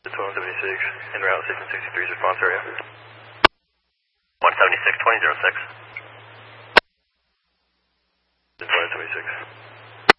1276, en route 1663's response area. 176, 2006. 1276.